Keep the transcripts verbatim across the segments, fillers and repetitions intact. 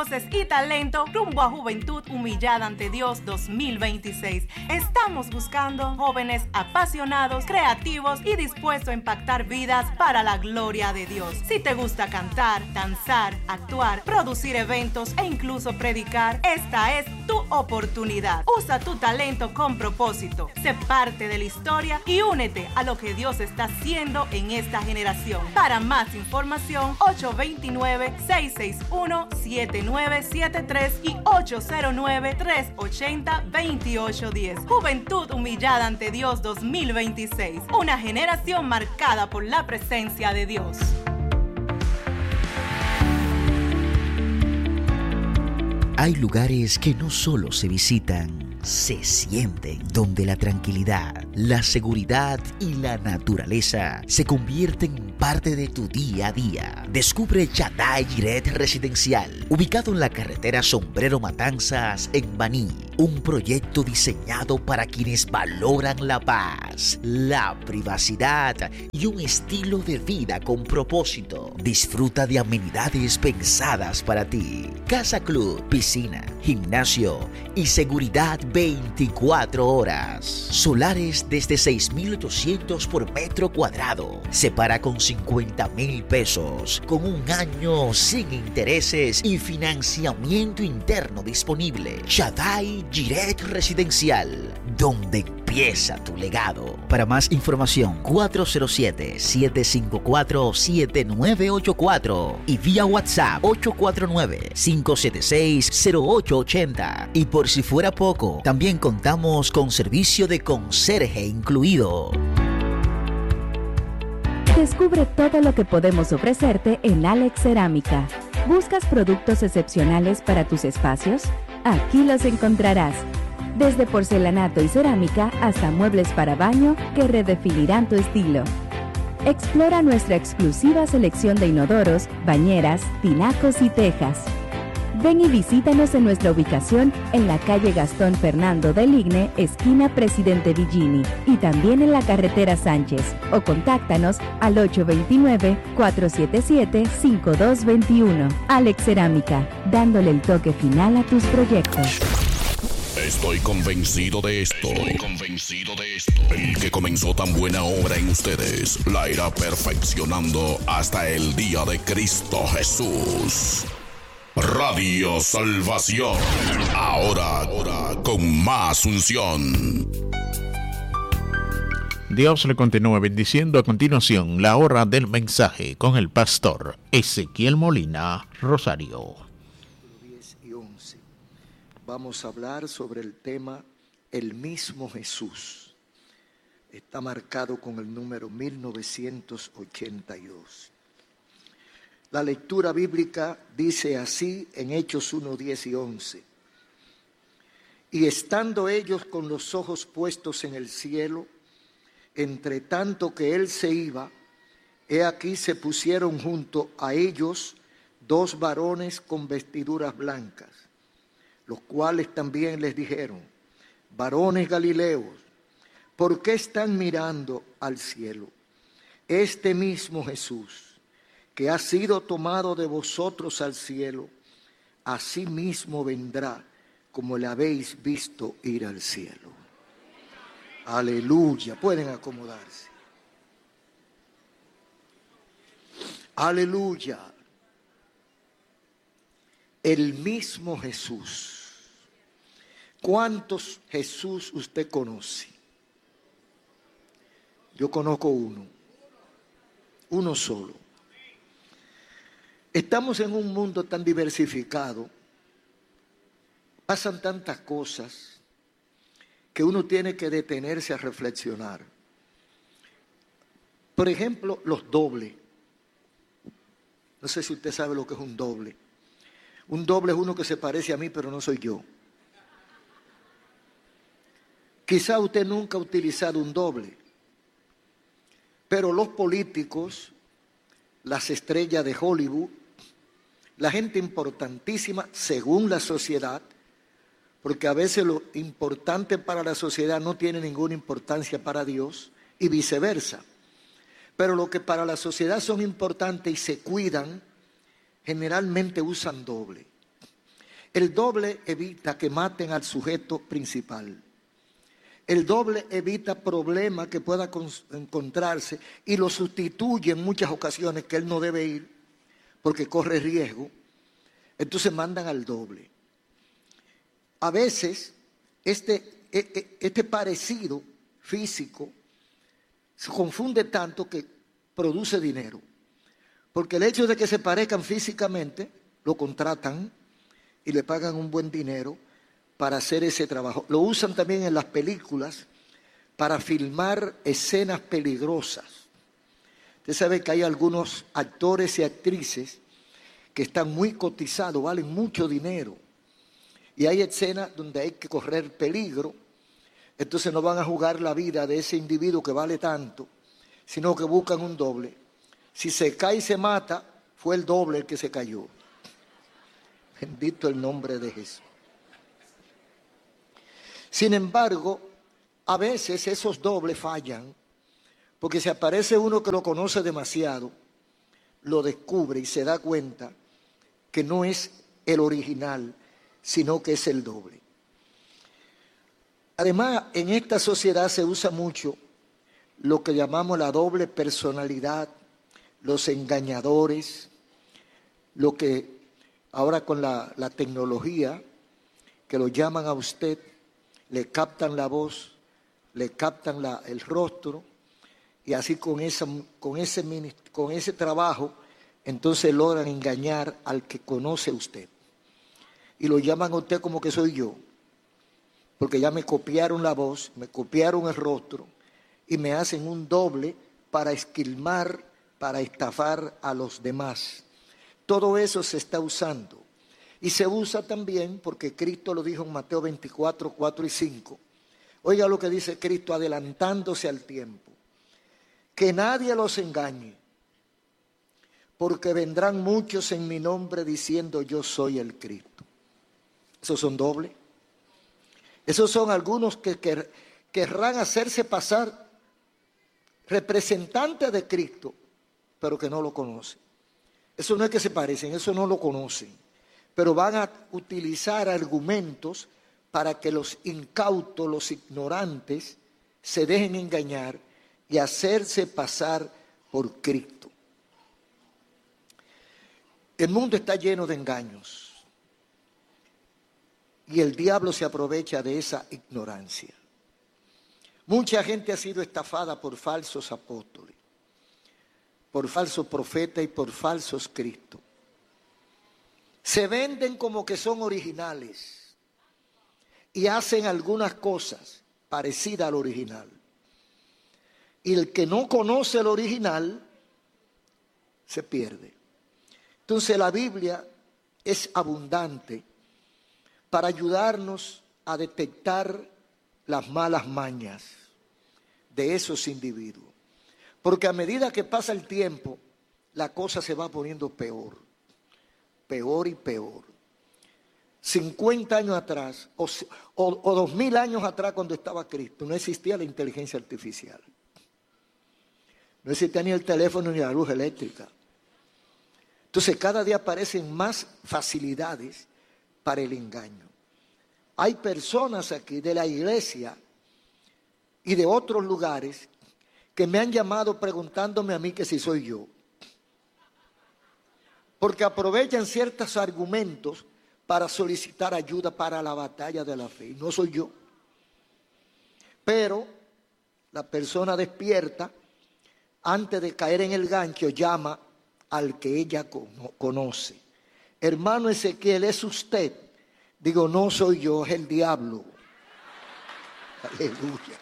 Voces y talento rumbo a Juventud Humillada ante Dios dos mil veintiséis. Estamos buscando jóvenes apasionados, creativos y dispuestos a impactar vidas para la gloria de Dios. Si te gusta cantar, danzar, actuar, producir eventos e incluso predicar, esta es tu oportunidad. Usa tu talento con propósito. Sé parte de la historia y únete a lo que Dios está haciendo en esta generación. Para más información, ocho dos nueve, seis seis uno, siete nueve siete tres y ocho cero nueve, tres ocho cero, dos ocho uno cero. Juventud Humillada ante Dios dos mil veintiséis. Una generación marcada por la presencia de Dios. Hay lugares que no solo se visitan, se sienten, donde la tranquilidad, la seguridad y la naturaleza se convierten en parte de tu día a día. Descubre Shaddai Jireh Residencial, ubicado en la carretera Sombrero Matanzas en Baní. Un proyecto diseñado para quienes valoran la paz, la privacidad y un estilo de vida con propósito. Disfruta de amenidades pensadas para ti. Casa Club, piscina, gimnasio y seguridad veinticuatro horas. Solares desde seis mil ochocientos por metro cuadrado. Separa con cincuenta mil pesos, con un año sin intereses y financiamiento interno disponible. Shaddai Jireh Residencial, donde empieza tu legado. Para más información, cuatro cero siete, siete cinco cuatro, siete nueve ocho cuatro y vía WhatsApp ocho cuatro nueve, cinco siete seis, cero ocho ocho cero. Y por si fuera poco, también contamos con servicio de conserje incluido. Descubre todo lo que podemos ofrecerte en Alex Cerámica. ¿Buscas productos excepcionales para tus espacios? Aquí los encontrarás. Desde porcelanato y cerámica hasta muebles para baño que redefinirán tu estilo. Explora nuestra exclusiva selección de inodoros, bañeras, tinacos y tejas. Ven y visítanos en nuestra ubicación en la calle Gastón Fernando del Igne, esquina Presidente Villini, y también en la carretera Sánchez, o contáctanos al ocho dos nueve, cuatro siete siete, cinco dos dos uno. Alex Cerámica, dándole el toque final a tus proyectos. Estoy convencido de esto. Estoy convencido de esto. El que comenzó tan buena obra en ustedes la irá perfeccionando hasta el día de Cristo Jesús. Radio Salvación. Ahora, ahora con más unción. Dios le continúe bendiciendo. A continuación, la hora del mensaje con el pastor Ezequiel Molina Rosario. diez y once. Vamos a hablar sobre el tema El mismo Jesús. Está marcado con el número mil novecientos ochenta y dos. La lectura bíblica dice así en Hechos uno, diez y once. Y estando ellos con los ojos puestos en el cielo, entre tanto que él se iba, he aquí se pusieron junto a ellos dos varones con vestiduras blancas, los cuales también les dijeron: varones galileos, ¿por qué están mirando al cielo? Este mismo Jesús, que ha sido tomado de vosotros al cielo, así mismo vendrá como le habéis visto ir al cielo. Aleluya. Pueden acomodarse. Aleluya. El mismo Jesús. ¿Cuántos Jesús usted conoce? Yo conozco uno. Uno solo. Estamos en un mundo tan diversificado, pasan tantas cosas que uno tiene que detenerse a reflexionar. Por ejemplo, los dobles. No sé si usted sabe lo que es un doble. Un doble es uno que se parece a mí, pero no soy yo. Quizá usted nunca ha utilizado un doble, pero los políticos, las estrellas de Hollywood, la gente importantísima según la sociedad, porque a veces lo importante para la sociedad no tiene ninguna importancia para Dios y viceversa. Pero lo que para la sociedad son importantes y se cuidan, generalmente usan doble. El doble evita que maten al sujeto principal. El doble evita problemas que pueda encontrarse y lo sustituye en muchas ocasiones que él no debe ir porque corre riesgo. Entonces mandan al doble. A veces este, este parecido físico se confunde tanto que produce dinero. Porque el hecho de que se parezcan físicamente, lo contratan y le pagan un buen dinero para hacer ese trabajo. Lo usan también en las películas para filmar escenas peligrosas. Usted sabe que hay algunos actores y actrices que están muy cotizados, valen mucho dinero. Y hay escenas donde hay que correr peligro. Entonces no van a jugar la vida de ese individuo que vale tanto, sino que buscan un doble. Si se cae y se mata, fue el doble el que se cayó. Bendito el nombre de Jesús. Sin embargo, a veces esos dobles fallan, porque si aparece uno que lo conoce demasiado, lo descubre y se da cuenta que no es el original, sino que es el doble. Además, en esta sociedad se usa mucho lo que llamamos la doble personalidad, los engañadores, lo que ahora con la, la tecnología, que lo llaman a usted, le captan la voz, le captan la, el rostro, y así con, esa, con, ese, con ese trabajo, entonces logran engañar al que conoce a usted. Y lo llaman a usted como que soy yo, porque ya me copiaron la voz, me copiaron el rostro, y me hacen un doble para esquilmar, para estafar a los demás. Todo eso se está usando. Y se usa también porque Cristo lo dijo en Mateo veinticuatro, cuatro y cinco. Oiga lo que dice Cristo adelantándose al tiempo. Que nadie los engañe, porque vendrán muchos en mi nombre diciendo yo soy el Cristo. Esos son dobles. Esos son algunos que quer, querrán hacerse pasar representantes de Cristo, pero que no lo conocen. Eso no es que se parecen, eso no lo conocen. Pero van a utilizar argumentos para que los incautos, los ignorantes, se dejen engañar y hacerse pasar por Cristo. El mundo está lleno de engaños y el diablo se aprovecha de esa ignorancia. Mucha gente ha sido estafada por falsos apóstoles, por falsos profetas y por falsos cristos. Se venden como que son originales y hacen algunas cosas parecidas al original. Y el que no conoce el original se pierde. Entonces la Biblia es abundante para ayudarnos a detectar las malas mañas de esos individuos. Porque a medida que pasa el tiempo, la cosa se va poniendo peor. Peor y peor. cincuenta años atrás, o, o, o dos mil años atrás cuando estaba Cristo, no existía la inteligencia artificial. No existía ni el teléfono ni la luz eléctrica. Entonces cada día aparecen más facilidades para el engaño. Hay personas aquí de la iglesia y de otros lugares que me han llamado preguntándome a mí que si soy yo. Porque aprovechan ciertos argumentos para solicitar ayuda para la batalla de la fe. Y no soy yo. Pero la persona despierta, antes de caer en el gancho, llama al que ella conoce. Hermano Ezequiel, ¿es usted? Digo, no soy yo, es el diablo. Aleluya.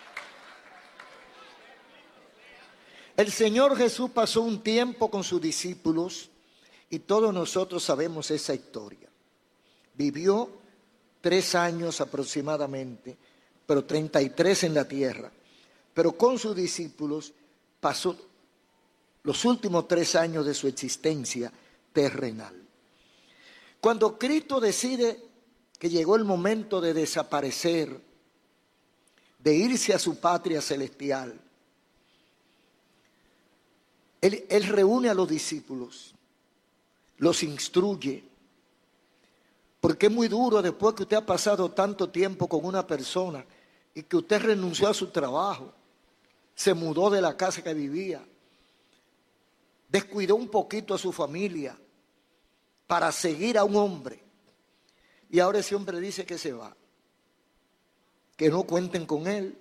El Señor Jesús pasó un tiempo con sus discípulos y todos nosotros sabemos esa historia. Vivió tres años aproximadamente, pero treinta y tres en la tierra. Pero con sus discípulos pasó los últimos tres años de su existencia terrenal. Cuando Cristo decide que llegó el momento de desaparecer, de irse a su patria celestial, Él, él reúne a los discípulos, los instruye, porque Porque es muy duro después que usted ha pasado tanto tiempo con una persona y que usted renunció a su trabajo, se mudó de la casa que vivía, descuidó un poquito a su familia para seguir a un hombre. Y ahora ese hombre dice que se va, que no cuenten con él,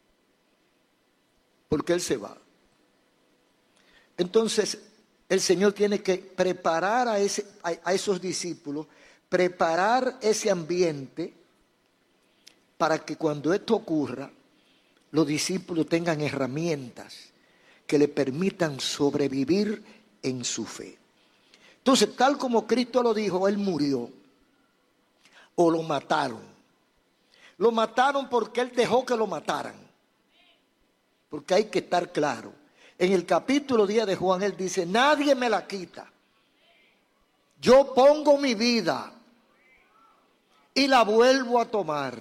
porque él se va. Entonces, el Señor tiene que preparar a, ese, a, a esos discípulos, preparar ese ambiente para que cuando esto ocurra, los discípulos tengan herramientas que le permitan sobrevivir en su fe. Entonces, tal como Cristo lo dijo, Él murió o lo mataron. Lo mataron porque Él dejó que lo mataran. Porque hay que estar claro. En el capítulo diez de Juan, Él dice, nadie me la quita. Yo pongo mi vida y la vuelvo a tomar.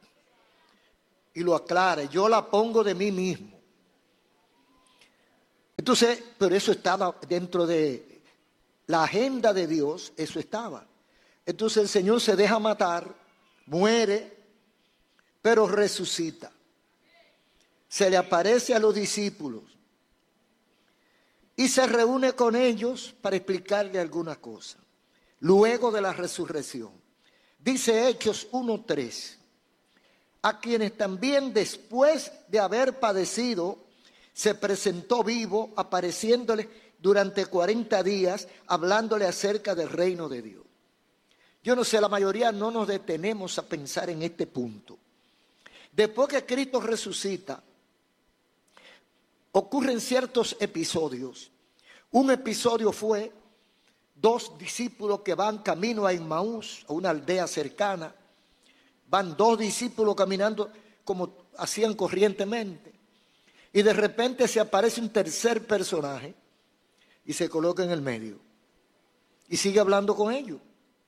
Y lo aclara, yo la pongo de mí mismo. Entonces, pero eso estaba dentro de la agenda de Dios, eso estaba. Entonces el Señor se deja matar, muere, pero resucita. Se le aparece a los discípulos y se reúne con ellos para explicarle alguna cosa. Luego de la resurrección. Dice Hechos uno tres. A quienes también después de haber padecido, se presentó vivo, apareciéndole durante cuarenta días, hablándole acerca del reino de Dios. Yo no sé, la mayoría no nos detenemos a pensar en este punto. Después que Cristo resucita, ocurren ciertos episodios. Un episodio fue dos discípulos que van camino a Emmaús, a una aldea cercana. Van dos discípulos caminando como hacían corrientemente. Y de repente se aparece un tercer personaje y se coloca en el medio. Y sigue hablando con ellos.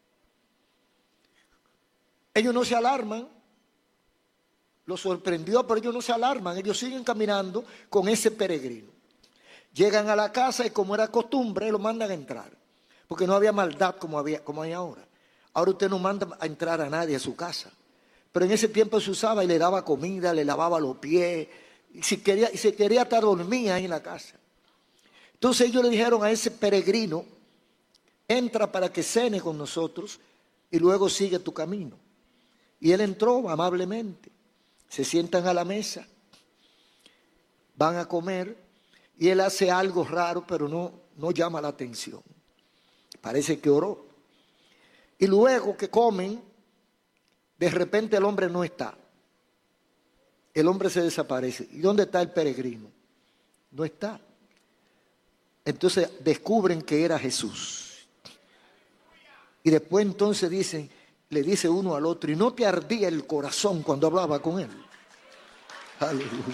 Ellos no se alarman. Los sorprendió, pero ellos no se alarman. Ellos siguen caminando con ese peregrino. Llegan a la casa y como era costumbre, lo mandan a entrar. Porque no había maldad como, había, como hay ahora. Ahora usted no manda a entrar a nadie a su casa. Pero en ese tiempo se usaba y le daba comida, le lavaba los pies. Y si quería, y si quería estar dormía ahí en la casa. Entonces ellos le dijeron a ese peregrino, entra para que cene con nosotros y luego sigue tu camino. Y él entró amablemente. Se sientan a la mesa, van a comer y él hace algo raro, pero no, no llama la atención. Parece que oró. Y luego que comen, de repente el hombre no está. El hombre se desaparece. ¿Y dónde está el peregrino? No está. Entonces descubren que era Jesús. Y después entonces dicen, le dice uno al otro, ¿y no te ardía el corazón cuando hablaba con él? Aleluya.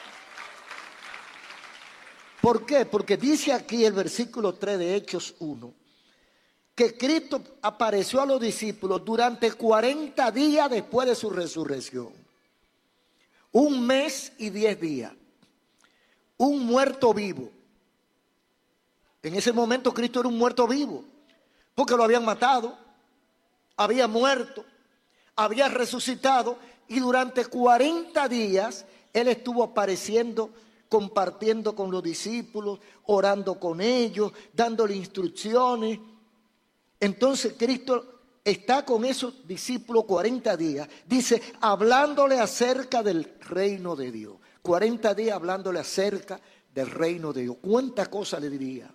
¿Por qué? Porque dice aquí el versículo tres de Hechos uno, que Cristo apareció a los discípulos durante cuarenta días después de su resurrección. Un mes y diez días. Un muerto vivo. En ese momento Cristo era un muerto vivo, porque lo habían matado. Había muerto, había resucitado y durante cuarenta días Él estuvo apareciendo, compartiendo con los discípulos, orando con ellos, dándole instrucciones. Entonces Cristo está con esos discípulos cuarenta días, dice, hablándole acerca del reino de Dios. cuarenta días hablándole acerca del reino de Dios. ¿Cuántas cosas le diría?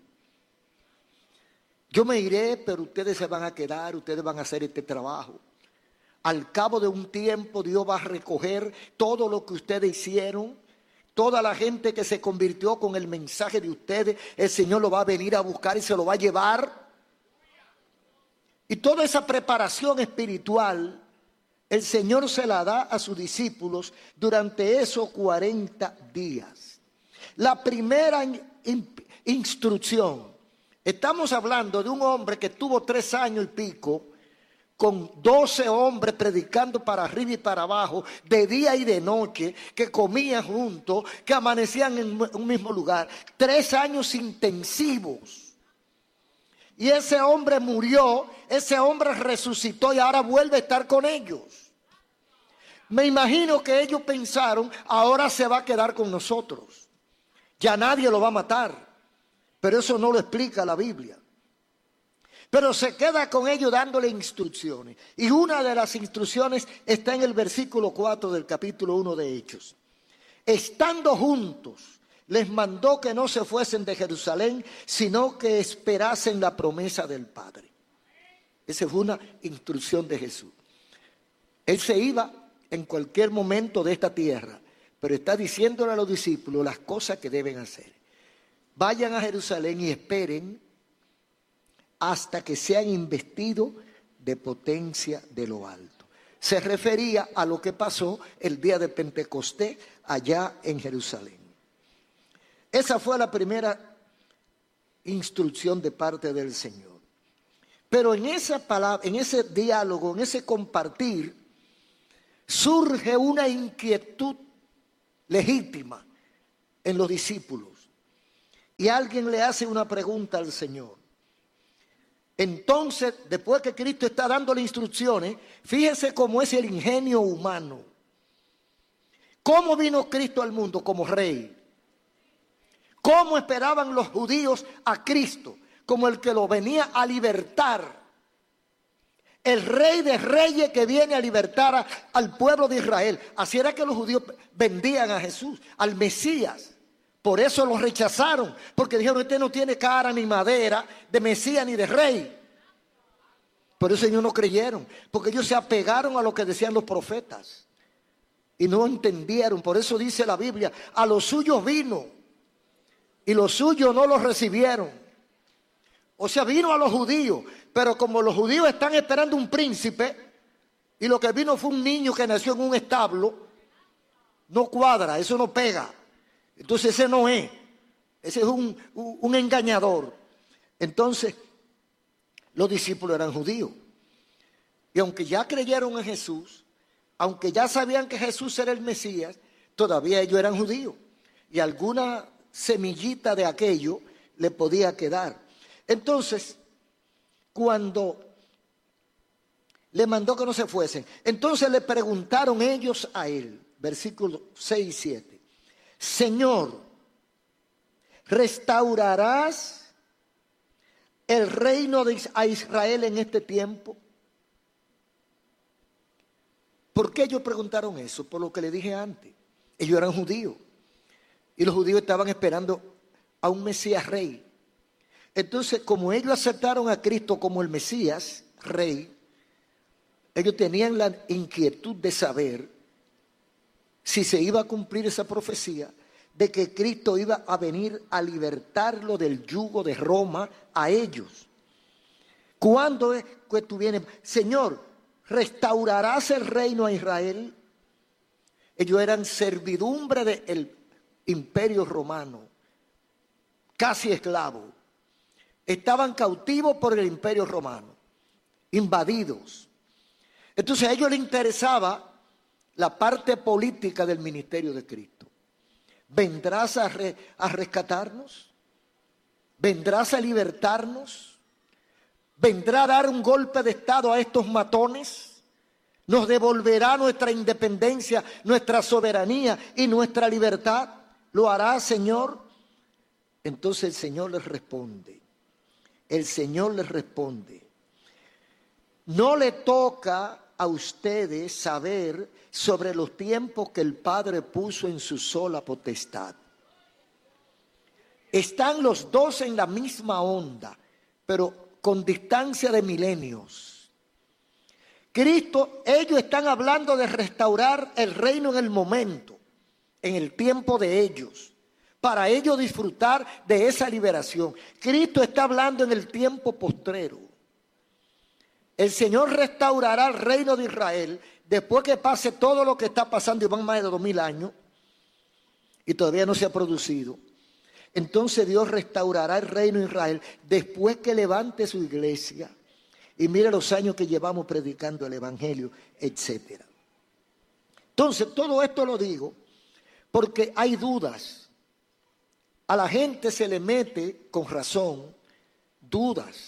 Yo me iré, pero ustedes se van a quedar, ustedes van a hacer este trabajo. Al cabo de un tiempo Dios va a recoger todo lo que ustedes hicieron, toda la gente que se convirtió con el mensaje de ustedes, el Señor lo va a venir a buscar y se lo va a llevar. Y toda esa preparación espiritual, el Señor se la da a sus discípulos durante esos cuarenta días. La primera in- instrucción. Estamos hablando de un hombre que tuvo tres años y pico con doce hombres predicando para arriba y para abajo, de día y de noche, que comían juntos, que amanecían en un mismo lugar. Tres años intensivos. Y ese hombre murió, ese hombre resucitó y ahora vuelve a estar con ellos. Me imagino que ellos pensaron, ahora se va a quedar con nosotros. Ya nadie lo va a matar. Pero eso no lo explica la Biblia. Pero se queda con ellos dándole instrucciones. Y una de las instrucciones está en el versículo cuatro del capítulo uno de Hechos. Estando juntos, les mandó que no se fuesen de Jerusalén, sino que esperasen la promesa del Padre. Esa fue una instrucción de Jesús. Él se iba en cualquier momento de esta tierra, pero está diciéndole a los discípulos las cosas que deben hacer. Vayan a Jerusalén y esperen hasta que sean investidos de potencia de lo alto. Se refería a lo que pasó el día de Pentecostés allá en Jerusalén. Esa fue la primera instrucción de parte del Señor. Pero en esa palabra, en ese diálogo, en ese compartir, surge una inquietud legítima en los discípulos. Y alguien le hace una pregunta al Señor. Entonces, después que Cristo está dándole instrucciones, fíjese cómo es el ingenio humano. ¿Cómo vino Cristo al mundo? Como rey. ¿Cómo esperaban los judíos a Cristo? Como el que lo venía a libertar. El rey de reyes que viene a libertar a, al pueblo de Israel. Así era que los judíos vendían a Jesús, al Mesías. Por eso lo rechazaron, porque dijeron, este no tiene cara ni madera de Mesías ni de rey. Por eso ellos no creyeron, porque ellos se apegaron a lo que decían los profetas y no entendieron. Por eso dice la Biblia, a los suyos vino y los suyos no los recibieron. O sea, vino a los judíos, pero como los judíos están esperando un príncipe y lo que vino fue un niño que nació en un establo, no cuadra, eso no pega. Entonces ese no es, ese es un, un, un engañador. Entonces los discípulos eran judíos. Y aunque ya creyeron en Jesús, aunque ya sabían que Jesús era el Mesías, todavía ellos eran judíos. Y alguna semillita de aquello le podía quedar. Entonces, cuando le mandó que no se fuesen, entonces le preguntaron ellos a él, versículos seis y siete. Señor, ¿restaurarás el reino de a Israel en este tiempo? ¿Por qué ellos preguntaron eso? Por lo que le dije antes. Ellos eran judíos y los judíos estaban esperando a un Mesías rey. Entonces, como ellos aceptaron a Cristo como el Mesías rey, ellos tenían la inquietud de saber si se iba a cumplir esa profecía de que Cristo iba a venir a libertarlo del yugo de Roma a ellos. ¿Cuándo es que tú vienes? Señor, ¿restaurarás el reino a Israel? Ellos eran servidumbre del imperio romano, casi esclavos. Estaban cautivos por el imperio romano, invadidos. Entonces a ellos les interesaba la parte política del ministerio de Cristo. ¿Vendrás a, re, a rescatarnos? ¿Vendrás a libertarnos? ¿Vendrá a dar un golpe de estado a estos matones? ¿Nos devolverá nuestra independencia, nuestra soberanía y nuestra libertad? ¿Lo hará, Señor? Entonces el Señor les responde. El Señor les responde. No le toca a ustedes saber sobre los tiempos que el Padre puso en su sola potestad. Están los dos en la misma onda, pero con distancia de milenios. Cristo, ellos están hablando de restaurar el reino en el momento, en el tiempo de ellos, para ellos disfrutar de esa liberación. Cristo está hablando en el tiempo postrero. El Señor restaurará el reino de Israel después que pase todo lo que está pasando, y van más de dos mil años, y todavía no se ha producido. Entonces Dios restaurará el reino de Israel después que levante su iglesia. Y mire los años que llevamos predicando el evangelio, etcétera. Entonces todo esto lo digo porque hay dudas. A la gente se le mete con razón dudas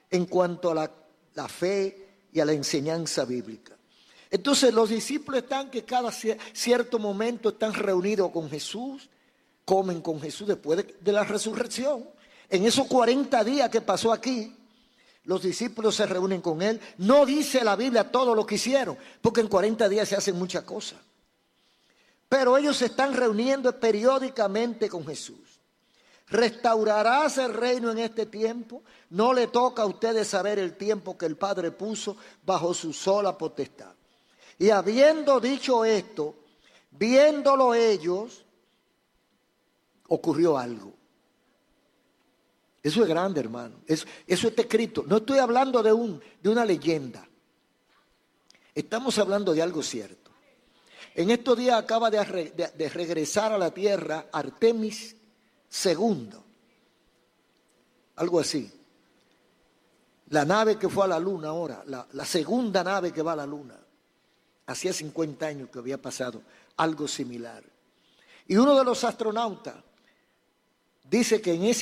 en cuanto a la, la fe y a la enseñanza bíblica. Entonces los discípulos están que cada cierto momento están reunidos con Jesús, comen con Jesús después de, de la resurrección. En esos cuarenta días que pasó aquí, los discípulos se reúnen con él. No dice la Biblia todo lo que hicieron, porque en cuarenta días se hacen muchas cosas. Pero ellos se están reuniendo periódicamente con Jesús. ¿Restaurarás el reino en este tiempo? No le toca a ustedes saber el tiempo que el Padre puso bajo su sola potestad. Y habiendo dicho esto, viéndolo ellos, ocurrió algo. Eso es grande, hermano. Eso, eso está escrito. No estoy hablando de, un, de una leyenda. Estamos hablando de algo cierto. En estos días acaba de, de, de regresar a la tierra Artemis segundo. Algo así. La nave que fue a la luna ahora, la, la segunda nave que va a la luna. Hacía cincuenta años que había pasado algo similar. Y uno de los astronautas dice que en ese